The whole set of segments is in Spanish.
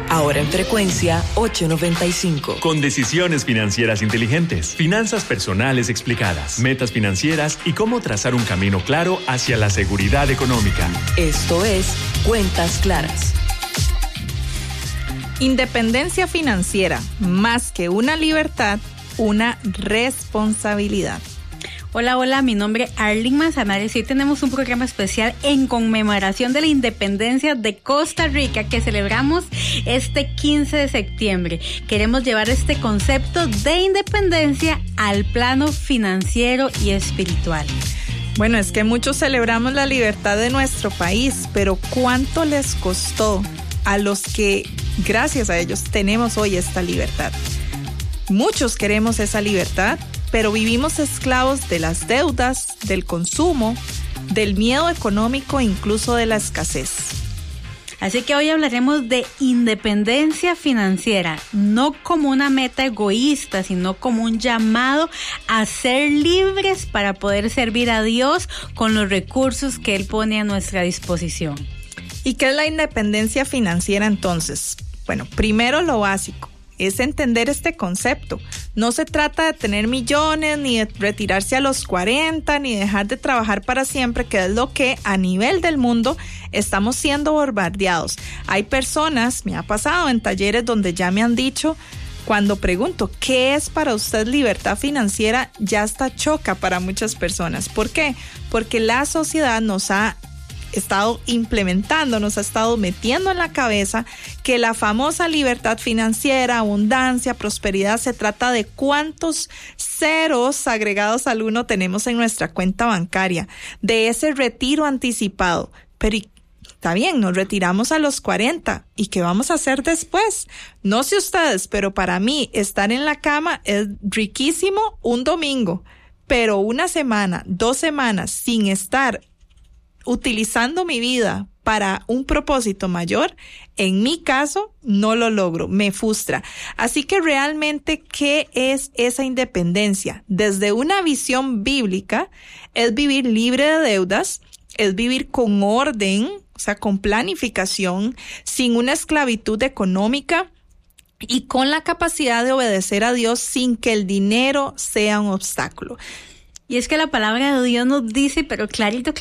Ahora en frecuencia 895. Con decisiones financieras inteligentes, finanzas personales explicadas, metas financieras y cómo trazar un camino claro hacia la seguridad económica. Esto es Cuentas Claras. Independencia financiera, más que una libertad, una responsabilidad. Hola, mi nombre es Arlene Manzanares y hoy tenemos un programa especial en conmemoración de la independencia de Costa Rica que celebramos este 15 de septiembre. Queremos llevar este concepto de independencia al plano financiero y espiritual. Bueno, es que muchos celebramos la libertad de nuestro país, pero ¿cuánto les costó a los que, gracias a ellos, tenemos hoy esta libertad? Muchos queremos esa libertad, pero vivimos esclavos de las deudas, del consumo, del miedo económico e incluso de la escasez. Así que hoy hablaremos de independencia financiera, no como una meta egoísta, sino como un llamado a ser libres para poder servir a Dios con los recursos que Él pone a nuestra disposición. ¿Y qué es la independencia financiera entonces? Bueno, primero lo básico. Es entender este concepto. No se trata de tener millones, ni de retirarse a los 40, ni dejar de trabajar para siempre, que es lo que a nivel del mundo estamos siendo bombardeados. Hay personas, me ha pasado en talleres donde ya me han dicho, cuando pregunto, ¿qué es para usted libertad financiera? Ya hasta choca para muchas personas. ¿Por qué? Porque la sociedad nos ha estado implementando, nos ha estado metiendo en la cabeza que la famosa libertad financiera, abundancia, prosperidad, se trata de cuántos ceros agregados al uno tenemos en nuestra cuenta bancaria, de ese retiro anticipado. Pero está bien, nos retiramos a los 40. ¿Y qué vamos a hacer después? No sé ustedes, pero para mí estar en la cama es riquísimo un domingo, pero una semana, 2 semanas sin estar utilizando mi vida para un propósito mayor, en mi caso no lo logro, me frustra. Así que realmente, ¿qué es esa independencia? Desde una visión bíblica, es vivir libre de deudas, es vivir con orden, o sea, con planificación, sin una esclavitud económica y con la capacidad de obedecer a Dios sin que el dinero sea un obstáculo. Y es que la palabra de Dios nos dice, pero clarito,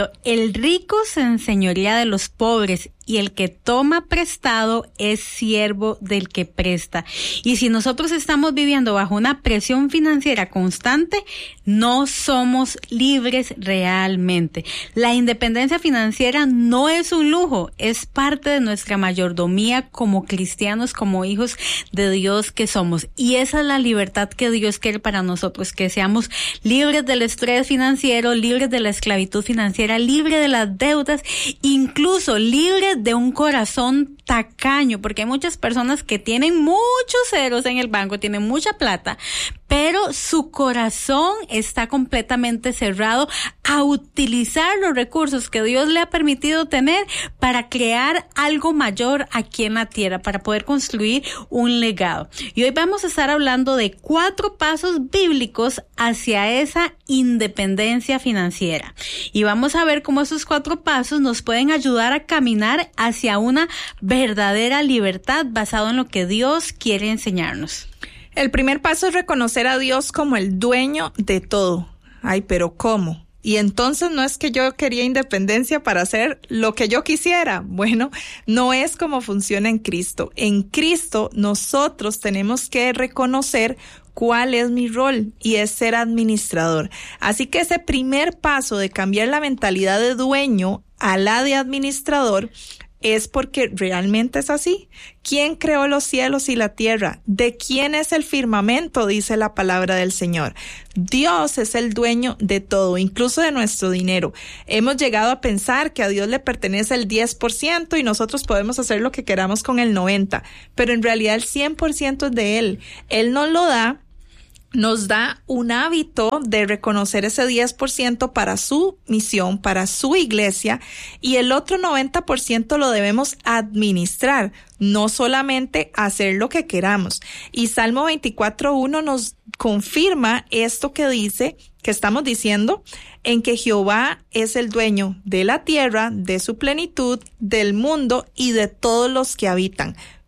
el rico se enseñorea de los pobres y el que toma prestado es siervo del que presta. Y si nosotros estamos viviendo bajo una presión financiera constante, no somos libres realmente. La independencia financiera no es un lujo, es parte de nuestra mayordomía como cristianos, como hijos de Dios que somos. Y esa es la libertad que Dios quiere para nosotros, que seamos libres del estrés financiero, libres de la esclavitud financiera, libres de las deudas, incluso libres de un corazón tacaño, porque hay muchas personas que tienen muchos ceros en el banco, tienen mucha plata, pero su corazón está completamente cerrado a utilizar los recursos que Dios le ha permitido tener para crear algo mayor aquí en la tierra, para poder construir un legado. Y hoy vamos a estar hablando de 4 pasos bíblicos hacia esa independencia financiera. Y vamos a ver cómo esos 4 pasos nos pueden ayudar a caminar hacia una verdadera libertad basado en lo que Dios quiere enseñarnos. El primer paso es reconocer a Dios como el dueño de todo. Ay, pero ¿cómo? Y entonces no es que yo quería independencia para hacer lo que yo quisiera. Bueno, no es como funciona en Cristo. En Cristo nosotros tenemos que reconocer cuál es mi rol y es ser administrador. Así que ese primer paso de cambiar la mentalidad de dueño a la de administrador es porque realmente es así. ¿Quién creó los cielos y la tierra? ¿De quién es el firmamento? Dice la palabra del Señor. Dios es el dueño de todo, incluso de nuestro dinero. Hemos llegado a pensar que a Dios le pertenece el 10% y nosotros podemos hacer lo que queramos con el 90%, pero en realidad el 100% es de Él. Él nos lo da. Nos da un hábito de reconocer ese 10% para su misión, para su iglesia, y el otro 90% lo debemos administrar, no solamente hacer lo que queramos. Y Salmo 24:1 nos confirma esto que dice, que estamos diciendo, en que Jehová es el dueño de la tierra, de su plenitud, del mundo y de todos los que habitan.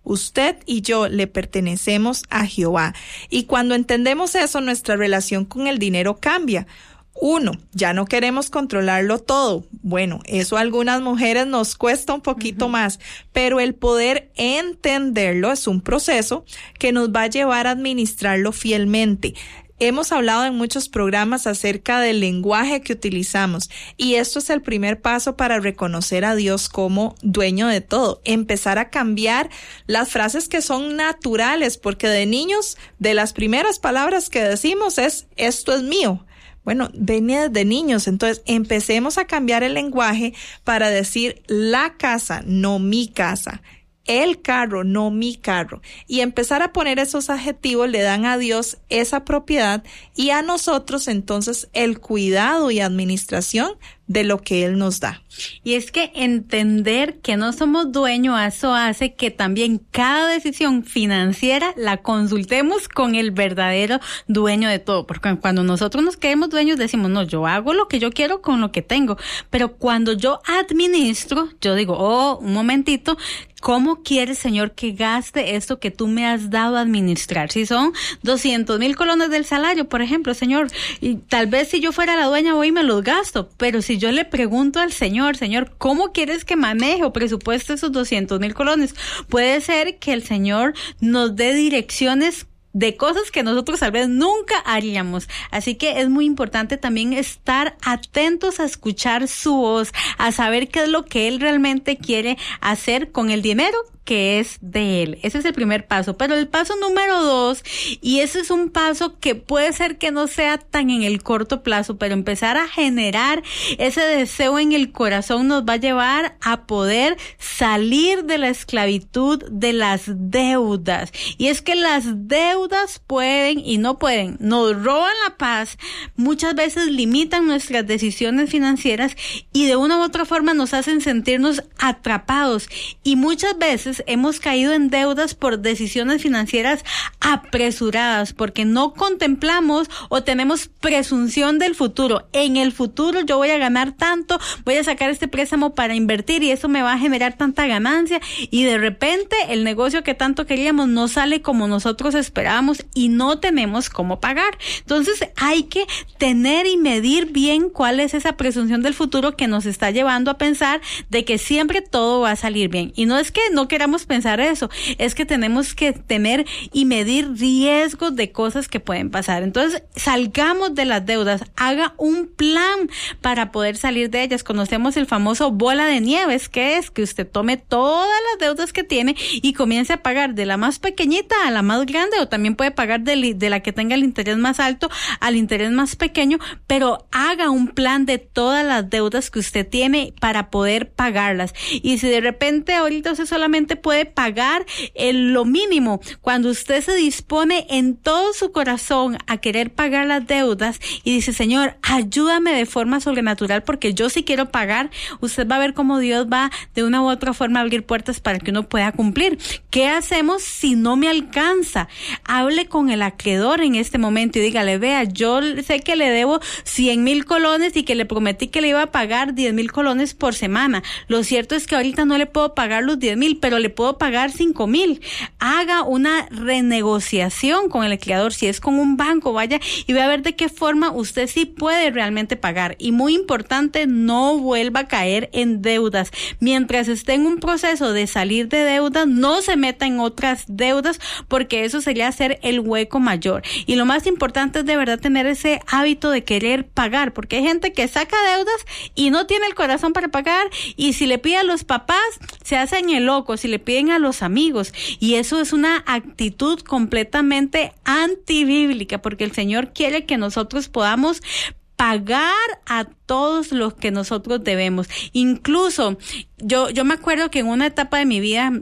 Usted y yo le pertenecemos a Jehová. Y cuando entendemos eso, nuestra relación con el dinero cambia. 1, ya no queremos controlarlo todo. Bueno, eso a algunas mujeres nos cuesta un poquito más, pero el poder entenderlo es un proceso que nos va a llevar a administrarlo fielmente. Hemos hablado en muchos programas acerca del lenguaje que utilizamos y esto es el primer paso para reconocer a Dios como dueño de todo. Empezar a cambiar las frases que son naturales, porque de niños, de las primeras palabras que decimos es esto es mío. Bueno, venía desde niños, entonces empecemos a cambiar el lenguaje para decir la casa, no mi casa. El carro, no mi carro. Y empezar a poner esos adjetivos le dan a Dios esa propiedad y a nosotros entonces el cuidado y administración de lo que Él nos da. Y es que entender que no somos dueños, eso hace que también cada decisión financiera la consultemos con el verdadero dueño de todo. Porque cuando nosotros nos creemos dueños decimos, no, yo hago lo que yo quiero con lo que tengo. Pero cuando yo administro, yo digo, un momentito, ¿cómo quieres, Señor, que gaste esto que tú me has dado a administrar? Si son 200,000 colones del salario, por ejemplo, Señor, y tal vez si yo fuera la dueña voy y me los gasto, pero si yo le pregunto al Señor, ¿cómo quieres que maneje o presupueste esos 200,000 colones? Puede ser que el Señor nos dé direcciones de cosas que nosotros tal vez nunca haríamos. Así que es muy importante también estar atentos a escuchar su voz, a saber qué es lo que Él realmente quiere hacer con el dinero que es de Él. Ese es el primer paso. Pero el paso número 2, y ese es un paso que puede ser que no sea tan en el corto plazo, pero empezar a generar ese deseo en el corazón nos va a llevar a poder salir de la esclavitud de las deudas. Y es que las deudas pueden y no pueden, nos roban la paz, muchas veces limitan nuestras decisiones financieras y de una u otra forma nos hacen sentirnos atrapados. Y muchas veces hemos caído en deudas por decisiones financieras apresuradas, porque no contemplamos o tenemos presunción del futuro. En el futuro yo voy a ganar tanto, voy a sacar este préstamo para invertir y eso me va a generar tanta ganancia, y de repente el negocio que tanto queríamos no sale como nosotros esperábamos y no tenemos cómo pagar. Entonces hay que tener y medir bien cuál es esa presunción del futuro que nos está llevando a pensar de que siempre todo va a salir bien. Y no es que no queramos pensar eso, es que tenemos que tener y medir riesgos de cosas que pueden pasar. Entonces, salgamos de las deudas, haga un plan para poder salir de ellas. Conocemos el famoso bola de nieves, que es que usted tome todas las deudas que tiene y comience a pagar de la más pequeñita a la más grande, o también puede pagar de la que tenga el interés más alto al interés más pequeño, pero haga un plan de todas las deudas que usted tiene para poder pagarlas. Y si de repente ahorita usted solamente puede pagar lo mínimo, cuando usted se dispone en todo su corazón a querer pagar las deudas y dice, Señor, ayúdame de forma sobrenatural porque yo sí quiero pagar, usted va a ver cómo Dios va de una u otra forma a abrir puertas para que uno pueda cumplir. ¿Qué hacemos si no me alcanza? Hable con el acreedor en este momento y dígale, vea, yo sé que le debo 100,000 colones y que le prometí que le iba a pagar 10,000 colones por semana. Lo cierto es que ahorita no le puedo pagar los 10,000, pero le puedo pagar 5,000. Haga una renegociación con el acreedor. Si es con un banco, vaya y vea a ver de qué forma usted sí puede realmente pagar. Y muy importante, no vuelva a caer en deudas. Mientras esté en un proceso de salir de deudas, no se meta en otras deudas, porque eso sería hacer el hueco mayor. Y lo más importante es de verdad tener ese hábito de querer pagar, porque hay gente que saca deudas y no tiene el corazón para pagar, y si le pide a los papás, se hacen el loco, si le piden a los amigos, y eso es una actitud completamente antibíblica, porque el Señor quiere que nosotros podamos pagar a todos los que nosotros debemos. Incluso yo me acuerdo que en una etapa de mi vida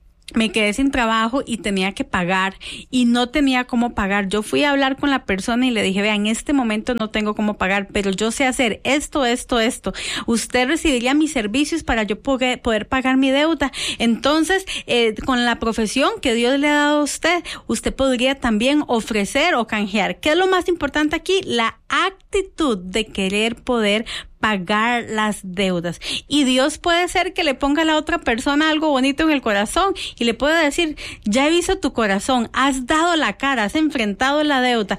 me quedé sin trabajo y tenía que pagar y no tenía cómo pagar. Yo fui a hablar con la persona y le dije, vea, en este momento no tengo cómo pagar, pero yo sé hacer esto. Usted recibiría mis servicios para yo poder pagar mi deuda. Entonces, con la profesión que Dios le ha dado a usted podría también ofrecer o canjear. ¿Qué es lo más importante aquí? La actitud actitud de querer poder pagar las deudas. Y Dios puede ser que le ponga a la otra persona algo bonito en el corazón y le puede decir, ya he visto tu corazón, has dado la cara, has enfrentado la deuda,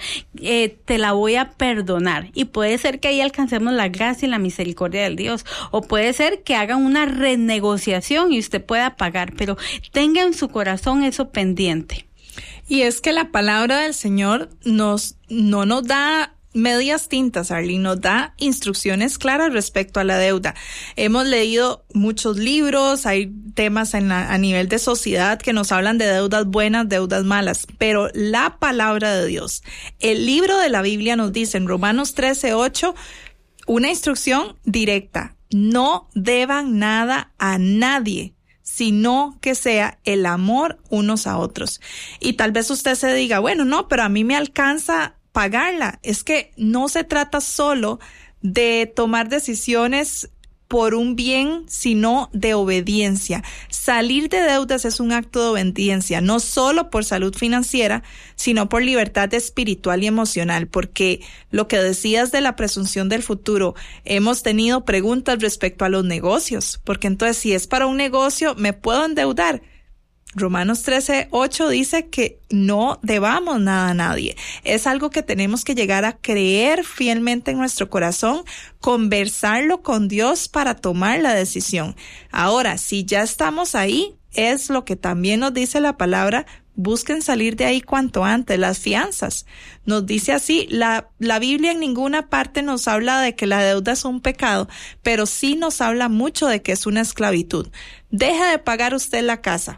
te la voy a perdonar. Y puede ser que ahí alcancemos la gracia y la misericordia del Dios. O puede ser que hagan una renegociación y usted pueda pagar, pero tenga en su corazón eso pendiente. Y es que la palabra del Señor no nos da medias tintas, Arlene, nos da instrucciones claras respecto a la deuda. Hemos leído muchos libros, hay temas a nivel de sociedad que nos hablan de deudas buenas, deudas malas, pero la palabra de Dios, el libro de la Biblia nos dice en Romanos 13:8, una instrucción directa: no deban nada a nadie, sino que sea el amor unos a otros. Y tal vez usted se diga, bueno, no, pero a mí me alcanza pagarla. Es que no se trata solo de tomar decisiones por un bien, sino de obediencia. Salir de deudas es un acto de obediencia, no solo por salud financiera, sino por libertad espiritual y emocional, porque lo que decías de la presunción del futuro, hemos tenido preguntas respecto a los negocios, porque entonces si es para un negocio, ¿me puedo endeudar? Romanos 13:8 dice que no debamos nada a nadie. Es algo que tenemos que llegar a creer fielmente en nuestro corazón, conversarlo con Dios para tomar la decisión. Ahora, si ya estamos ahí, es lo que también nos dice la palabra: busquen salir de ahí cuanto antes. Las fianzas. Nos dice así, la Biblia en ninguna parte nos habla de que la deuda es un pecado, pero sí nos habla mucho de que es una esclavitud. Deje de pagar usted la casa,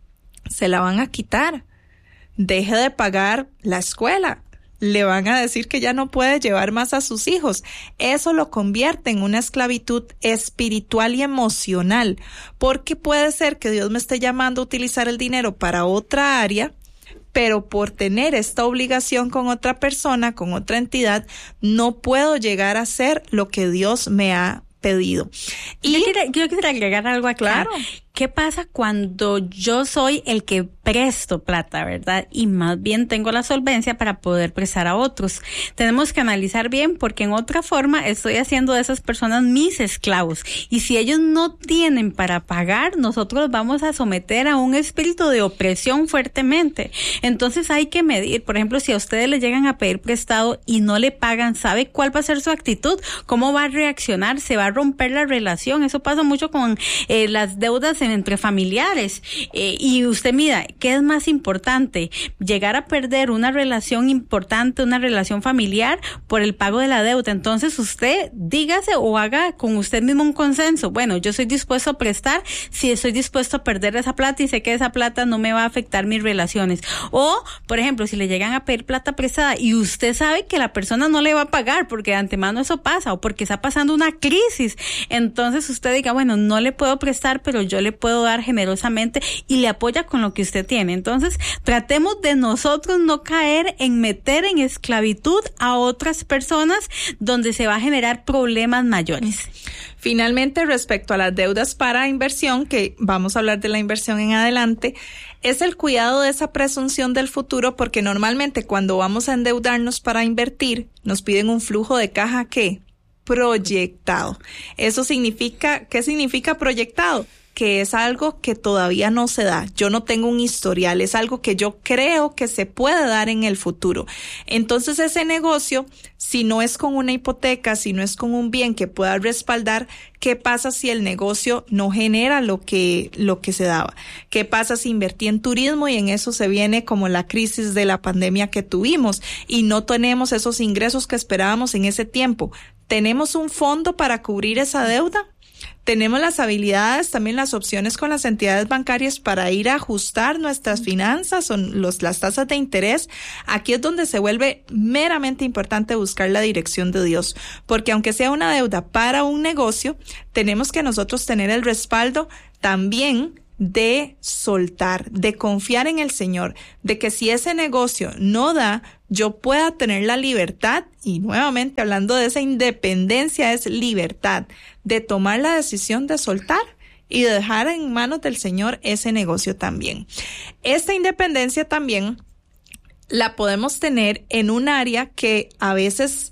se la van a quitar. Deje de pagar la escuela, le van a decir que ya no puede llevar más a sus hijos. Eso lo convierte en una esclavitud espiritual y emocional, porque puede ser que Dios me esté llamando a utilizar el dinero para otra área, pero por tener esta obligación con otra persona, con otra entidad, no puedo llegar a hacer lo que Dios me ha pedido. Y yo quisiera agregar algo acá. Claro. ¿Qué pasa cuando yo soy el que presto plata, verdad? Y más bien tengo la solvencia para poder prestar a otros. Tenemos que analizar bien, porque en otra forma estoy haciendo de esas personas mis esclavos. Y si ellos no tienen para pagar, nosotros vamos a someter a un espíritu de opresión fuertemente. Entonces hay que medir. Por ejemplo, si a ustedes les llegan a pedir prestado y no le pagan, ¿sabe cuál va a ser su actitud? ¿Cómo va a reaccionar? Se va a romper la relación. Eso pasa mucho con las deudas entre familiares, y usted mira, ¿qué es más importante? Llegar a perder una relación importante, una relación familiar, por el pago de la deuda. Entonces usted dígase o haga con usted mismo un consenso. Bueno, yo soy dispuesto a prestar si estoy dispuesto a perder esa plata y sé que esa plata no me va a afectar mis relaciones. O, por ejemplo, si le llegan a pedir plata prestada y usted sabe que la persona no le va a pagar, porque de antemano eso pasa, o porque está pasando una crisis, entonces usted diga, bueno, no le puedo prestar, pero yo le puedo dar generosamente, y le apoya con lo que usted tiene. Entonces, tratemos de nosotros no caer en meter en esclavitud a otras personas, donde se va a generar problemas mayores. Finalmente, respecto a las deudas para inversión, que vamos a hablar de la inversión en adelante, es el cuidado de esa presunción del futuro, porque normalmente cuando vamos a endeudarnos para invertir, nos piden un flujo de caja que proyectado. Eso significa, ¿qué significa proyectado? Que es algo que todavía no se da. Yo no tengo un historial, es algo que yo creo que se puede dar en el futuro. Entonces ese negocio, si no es con una hipoteca, si no es con un bien que pueda respaldar, ¿qué pasa si el negocio no genera lo que se daba? ¿Qué pasa si invertí en turismo y en eso se viene como la crisis de la pandemia que tuvimos y no tenemos esos ingresos que esperábamos en ese tiempo? ¿Tenemos un fondo para cubrir esa deuda? Tenemos las habilidades, también las opciones con las entidades bancarias para ir a ajustar nuestras finanzas o las tasas de interés. Aquí es donde se vuelve meramente importante buscar la dirección de Dios, porque aunque sea una deuda para un negocio, tenemos que nosotros tener el respaldo también de soltar, de confiar en el Señor, de que si ese negocio no da, yo pueda tener la libertad, y nuevamente hablando de esa independencia, es libertad de tomar la decisión de soltar y de dejar en manos del Señor ese negocio también. Esta independencia también la podemos tener en un área que a veces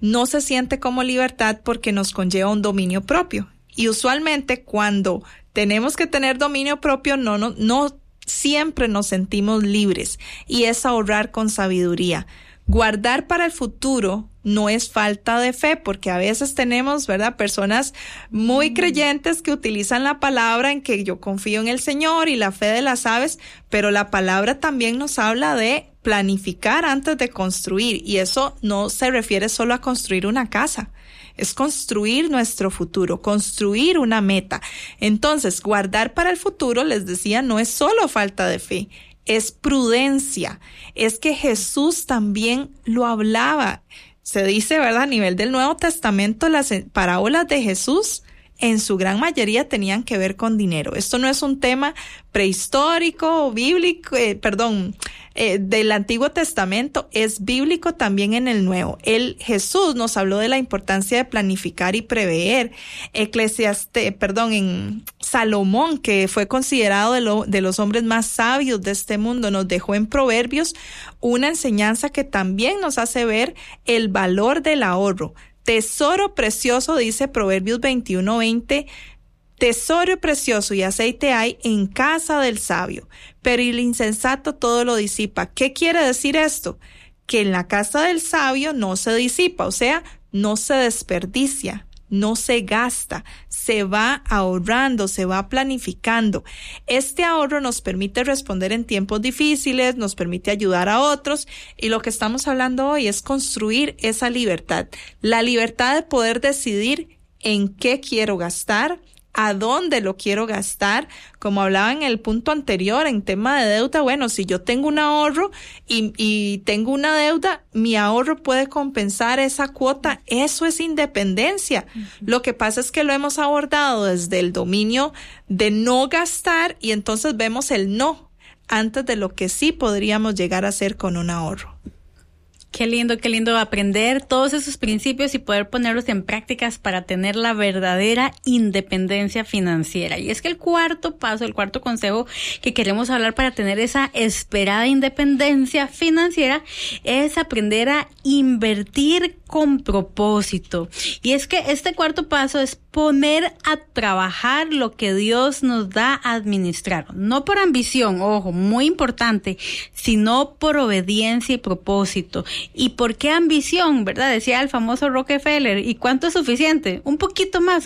no se siente como libertad porque nos conlleva un dominio propio. Y usualmente cuando tenemos que tener dominio propio, no siempre nos sentimos libres, y es ahorrar con sabiduría. Guardar para el futuro no es falta de fe, porque a veces tenemos, ¿verdad?, personas muy creyentes que utilizan la palabra en que yo confío en el Señor y la fe de las aves, pero la palabra también nos habla de planificar antes de construir, y eso no se refiere solo a construir una casa. Es construir nuestro futuro, construir una meta. Entonces, guardar para el futuro, les decía, no es solo falta de fe, es prudencia. Es que Jesús también lo hablaba. Se dice, ¿verdad?, a nivel del Nuevo Testamento, las parábolas de Jesús en su gran mayoría tenían que ver con dinero. Esto no es un tema prehistórico o bíblico, del Antiguo Testamento, es bíblico también en el Nuevo. Jesús nos habló de la importancia de planificar y prever. En Salomón, que fue considerado de los hombres más sabios de este mundo, nos dejó en Proverbios una enseñanza que también nos hace ver el valor del ahorro. Tesoro precioso, dice Proverbios 21:20, tesoro precioso y aceite hay en casa del sabio, pero el insensato todo lo disipa. ¿Qué quiere decir esto? Que en la casa del sabio no se disipa, o sea, no se desperdicia, no se gasta, se va ahorrando, se va planificando. Este ahorro nos permite responder en tiempos difíciles, nos permite ayudar a otros, y lo que estamos hablando hoy es construir esa libertad. La libertad de poder decidir en qué quiero gastar, a dónde lo quiero gastar. Como hablaba en el punto anterior, en tema de deuda, bueno, si yo tengo un ahorro y tengo una deuda, mi ahorro puede compensar esa cuota. Eso es independencia. Uh-huh. Lo que pasa es que lo hemos abordado desde el dominio de no gastar, y entonces vemos el no antes de lo que sí podríamos llegar a hacer con un ahorro. Qué lindo aprender todos esos principios y poder ponerlos en prácticas para tener la verdadera independencia financiera. Y es que el cuarto consejo que queremos hablar para tener esa esperada independencia financiera es aprender a invertir con propósito. Y es que este cuarto paso es poner a trabajar lo que Dios nos da a administrar. No por ambición, ojo, muy importante, sino por obediencia y propósito. ¿Y por qué ambición? ¿Verdad? Decía el famoso Rockefeller. ¿Y cuánto es suficiente? Un poquito más.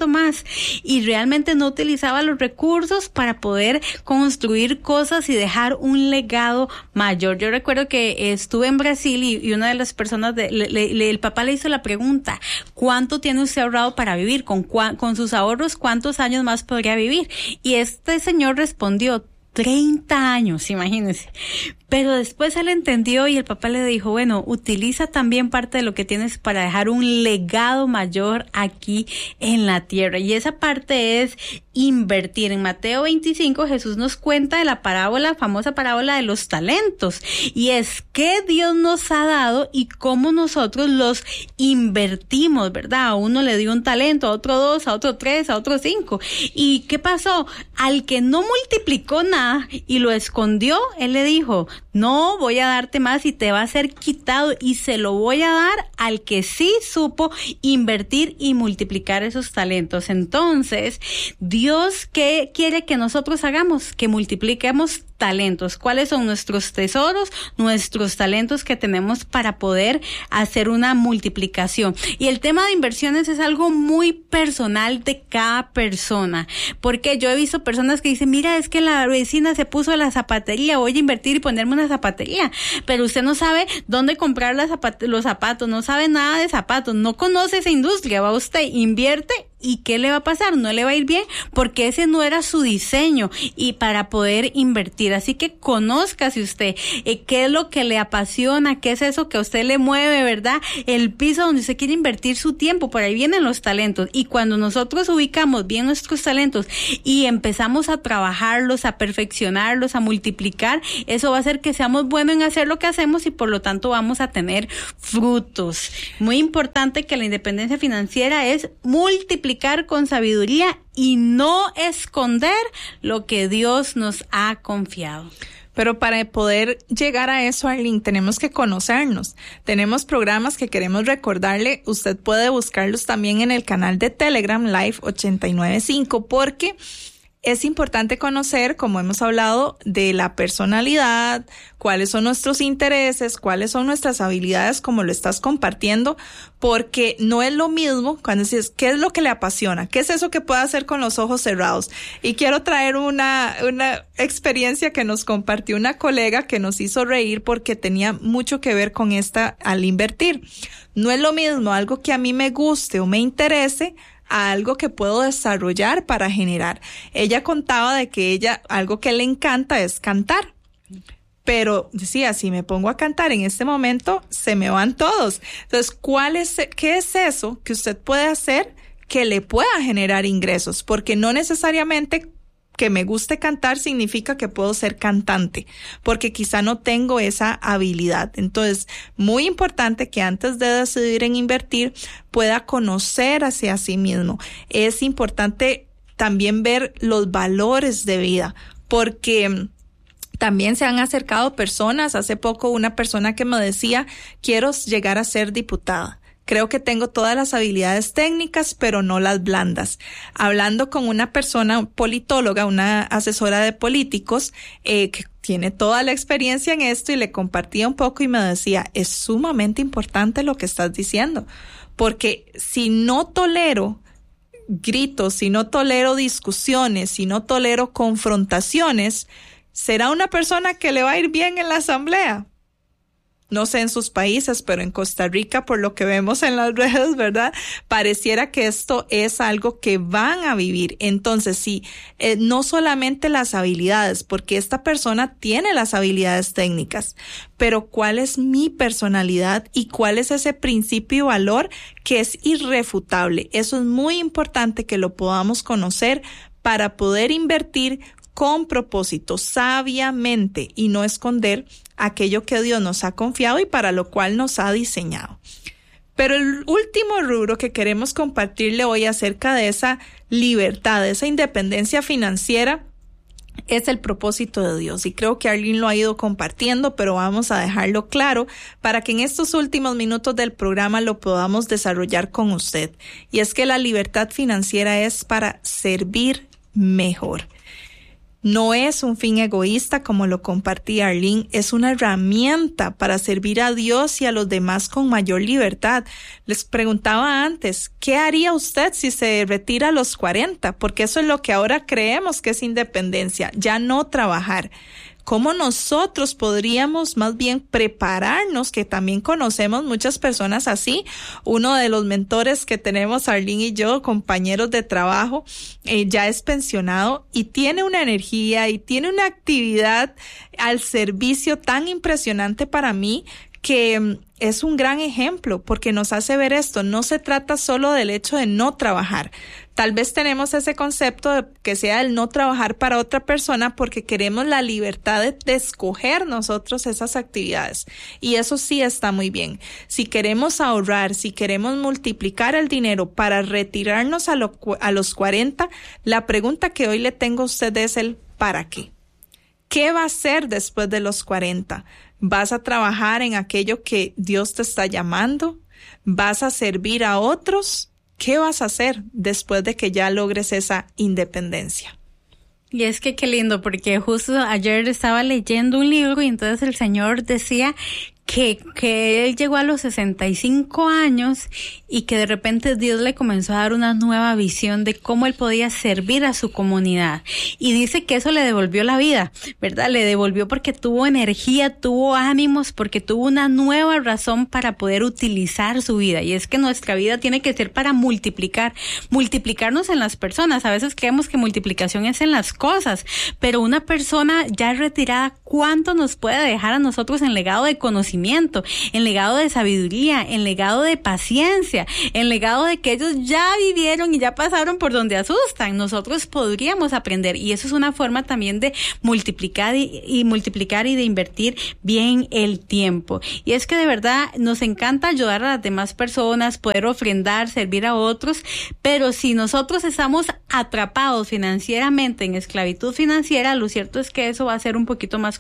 Y realmente no utilizaba los recursos para poder construir cosas y dejar un legado mayor. Yo recuerdo que estuve en Brasil y una de las personas, el papá le hizo la pregunta, ¿cuánto tiene usted ahorrado para vivir? Con sus ahorros, ¿cuántos años más podría vivir? Y este señor respondió, 30 años, imagínense. Pero después él entendió y el papá le dijo, bueno, utiliza también parte de lo que tienes para dejar un legado mayor aquí en la tierra. Y esa parte es invertir. En Mateo 25 Jesús nos cuenta de la famosa parábola de los talentos. Y es que Dios nos ha dado y cómo nosotros los invertimos, ¿verdad? A uno le dio un talento, a otro 2, a otro 3, a otro 5. ¿Y qué pasó? Al que no multiplicó nada y lo escondió, él le dijo, no voy a darte más y te va a ser quitado, y se lo voy a dar al que sí supo invertir y multiplicar esos talentos. Entonces, Dios, ¿qué quiere que nosotros hagamos? Que multipliquemos talentos. ¿Cuáles son nuestros tesoros? Nuestros talentos que tenemos para poder hacer una multiplicación. Y el tema de inversiones es algo muy personal de cada persona, porque yo he visto personas que dicen, mira, es que la vecina se puso la zapatería, voy a invertir y ponerme una zapatería, pero usted no sabe dónde comprar los zapatos, no sabe nada de zapatos, no conoce esa industria, va usted, invierte, ¿y qué le va a pasar? No le va a ir bien porque ese no era su diseño y para poder invertir. Así que conózcase usted qué es lo que le apasiona, qué es eso que a usted le mueve, ¿verdad? El piso donde usted quiere invertir su tiempo, por ahí vienen los talentos. Y cuando nosotros ubicamos bien nuestros talentos y empezamos a trabajarlos, a perfeccionarlos, a multiplicar, eso va a hacer que seamos buenos en hacer lo que hacemos y por lo tanto vamos a tener frutos. Muy importante que la independencia financiera es multiplicar con sabiduría y no esconder lo que Dios nos ha confiado. Pero para poder llegar a eso, Arlene, tenemos que conocernos. Tenemos programas que queremos recordarle. Usted puede buscarlos también en el canal de Telegram Live 895, porque es importante conocer, como hemos hablado, de la personalidad, cuáles son nuestros intereses, cuáles son nuestras habilidades, como lo estás compartiendo, porque no es lo mismo cuando dices, ¿qué es lo que le apasiona? ¿Qué es eso que puede hacer con los ojos cerrados? Y quiero traer una experiencia que nos compartió una colega que nos hizo reír porque tenía mucho que ver con esta al invertir. No es lo mismo algo que a mí me guste o me interese a algo que puedo desarrollar para generar. Ella contaba de que algo que le encanta es cantar. Pero decía, si me pongo a cantar en este momento, se me van todos. Entonces, ¿qué es eso que usted puede hacer que le pueda generar ingresos? Porque no necesariamente que me guste cantar significa que puedo ser cantante, porque quizá no tengo esa habilidad. Entonces, muy importante que antes de decidir en invertir, pueda conocer hacia sí mismo. Es importante también ver los valores de vida, porque también se han acercado personas. Hace poco una persona que me decía, quiero llegar a ser diputada. Creo que tengo todas las habilidades técnicas, pero no las blandas. Hablando con una persona politóloga, una asesora de políticos, que tiene toda la experiencia en esto, y le compartía un poco y me decía, es sumamente importante lo que estás diciendo, porque si no tolero gritos, si no tolero discusiones, si no tolero confrontaciones, será una persona que le va a ir bien en la asamblea. No sé en sus países, pero en Costa Rica, por lo que vemos en las redes, ¿verdad? Pareciera que esto es algo que van a vivir. Entonces, sí, no solamente las habilidades, porque esta persona tiene las habilidades técnicas, pero ¿cuál es mi personalidad y cuál es ese principio y valor que es irrefutable? Eso es muy importante que lo podamos conocer para poder invertir con propósito, sabiamente, y no esconder aquello que Dios nos ha confiado y para lo cual nos ha diseñado. Pero el último rubro que queremos compartirle hoy acerca de esa libertad, de esa independencia financiera, es el propósito de Dios. Y creo que Arlene lo ha ido compartiendo, pero vamos a dejarlo claro para que en estos últimos minutos del programa lo podamos desarrollar con usted. Y es que la libertad financiera es para servir mejor. No es un fin egoísta como lo compartía Arlene, es una herramienta para servir a Dios y a los demás con mayor libertad. Les preguntaba antes, ¿qué haría usted si se retira a los 40? Porque eso es lo que ahora creemos que es independencia, ya no trabajar. ¿Cómo nosotros podríamos más bien prepararnos? Que también conocemos muchas personas así. Uno de los mentores que tenemos, Arlene y yo, compañeros de trabajo, ya es pensionado y tiene una energía y tiene una actividad al servicio tan impresionante para mí, que es un gran ejemplo porque nos hace ver esto. No se trata solo del hecho de no trabajar. Tal vez tenemos ese concepto de que sea el no trabajar para otra persona porque queremos la libertad de escoger nosotros esas actividades. Y eso sí está muy bien. Si queremos ahorrar, si queremos multiplicar el dinero para retirarnos a los 40, la pregunta que hoy le tengo a usted es el ¿para qué? ¿Qué va a hacer después de los 40? ¿Vas a trabajar en aquello que Dios te está llamando? ¿Vas a servir a otros? ¿Qué vas a hacer después de que ya logres esa independencia? Y es que qué lindo, porque justo ayer estaba leyendo un libro y entonces el Señor decía que él llegó a los 65 años y que de repente Dios le comenzó a dar una nueva visión de cómo él podía servir a su comunidad. Y dice que eso le devolvió la vida, ¿verdad? Le devolvió porque tuvo energía, tuvo ánimos, porque tuvo una nueva razón para poder utilizar su vida. Y es que nuestra vida tiene que ser para multiplicarnos en las personas. A veces creemos que multiplicación es en las cosas, pero una persona ya retirada, ¿cuánto nos puede dejar a nosotros en legado de conocimiento, en legado de sabiduría, en legado de paciencia, en legado de que ellos ya vivieron y ya pasaron por donde asustan? Nosotros podríamos aprender, y eso es una forma también de multiplicar y de invertir bien el tiempo. Y es que de verdad nos encanta ayudar a las demás personas, poder ofrendar, servir a otros, pero si nosotros estamos atrapados financieramente en esclavitud financiera, lo cierto es que eso va a ser un poquito más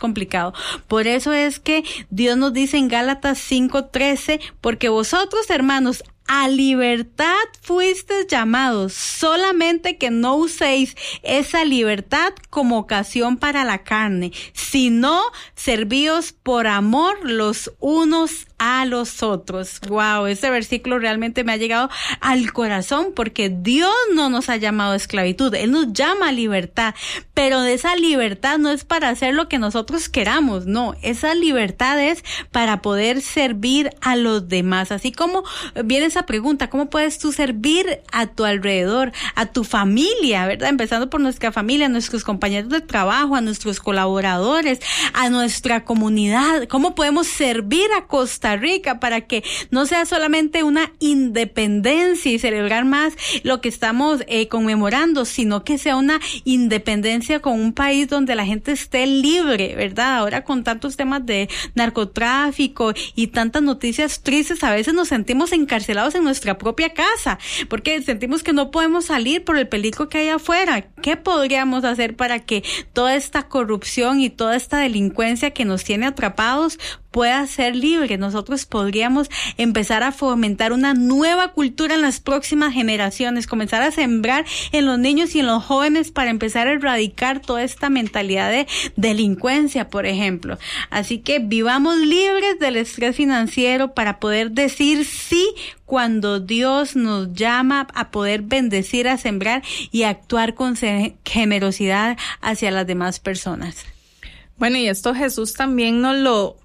complicado. Por eso es que Dios nos dice en Gálatas 5:13, porque vosotros, hermanos, a libertad fuisteis llamados, solamente que no uséis esa libertad como ocasión para la carne, sino servíos por amor los unos a los otros. Wow, este versículo realmente me ha llegado al corazón, porque Dios no nos ha llamado a esclavitud, Él nos llama a libertad, pero de esa libertad no es para hacer lo que nosotros queramos, no, esa libertad es para poder servir a los demás. Así como viene esa pregunta, ¿cómo puedes tú servir a tu alrededor, a tu familia, verdad? Empezando por nuestra familia, a nuestros compañeros de trabajo, a nuestros colaboradores, a nuestra comunidad. ¿Cómo podemos servir a Costa Rica para que no sea solamente una independencia y celebrar más lo que estamos conmemorando, sino que sea una independencia con un país donde la gente esté libre, ¿verdad? Ahora con tantos temas de narcotráfico y tantas noticias tristes, a veces nos sentimos encarcelados en nuestra propia casa, porque sentimos que no podemos salir por el peligro que hay afuera. ¿Qué podríamos hacer para que toda esta corrupción y toda esta delincuencia que nos tiene atrapados pueda ser libre? Nosotros podríamos empezar a fomentar una nueva cultura en las próximas generaciones, comenzar a sembrar en los niños y en los jóvenes para empezar a erradicar toda esta mentalidad de delincuencia, por ejemplo. Así que vivamos libres del estrés financiero para poder decir sí cuando Dios nos llama a poder bendecir, a sembrar y a actuar con generosidad hacia las demás personas. Bueno, y esto Jesús también nos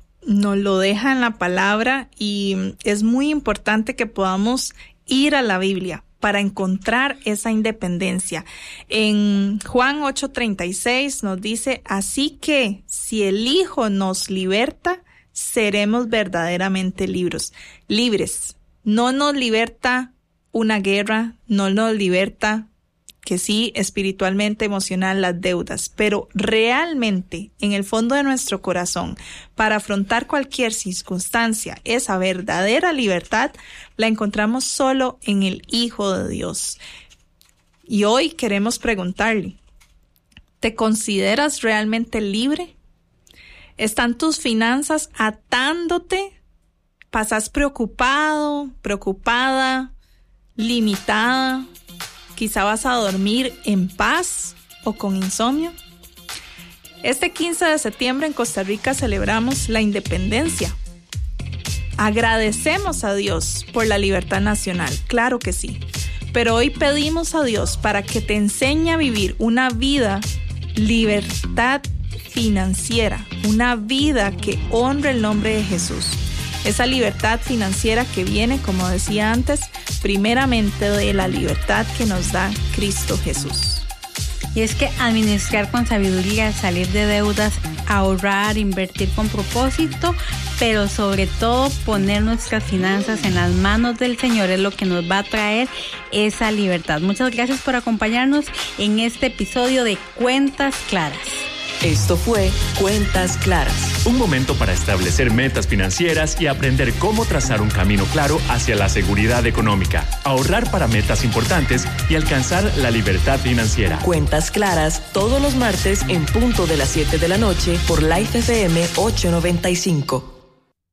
lo deja en la palabra, y es muy importante que podamos ir a la Biblia para encontrar esa independencia. En Juan 8:36 nos dice, así que si el Hijo nos liberta, seremos verdaderamente libres. No nos liberta una guerra, no nos liberta, que sí, espiritualmente, emocional, las deudas, pero realmente en el fondo de nuestro corazón, para afrontar cualquier circunstancia, esa verdadera libertad la encontramos solo en el Hijo de Dios. Y hoy queremos preguntarle, ¿te consideras realmente libre? ¿Están tus finanzas atándote? ¿Pasas preocupado, preocupada, limitada? Quizá vas a dormir en paz o con insomnio. Este 15 de septiembre en Costa Rica celebramos la independencia. Agradecemos a Dios por la libertad nacional, claro que sí. Pero hoy pedimos a Dios para que te enseñe a vivir una vida, libertad financiera, una vida que honre el nombre de Jesús. Esa libertad financiera que viene, como decía antes, primeramente de la libertad que nos da Cristo Jesús. Y es que administrar con sabiduría, salir de deudas, ahorrar, invertir con propósito, pero sobre todo poner nuestras finanzas en las manos del Señor es lo que nos va a traer esa libertad. Muchas gracias por acompañarnos en este episodio de Cuentas Claras. Esto fue Cuentas Claras. Un momento para establecer metas financieras y aprender cómo trazar un camino claro hacia la seguridad económica, ahorrar para metas importantes y alcanzar la libertad financiera. Cuentas Claras, todos los martes en punto de las 7 de la noche por Life FM 895.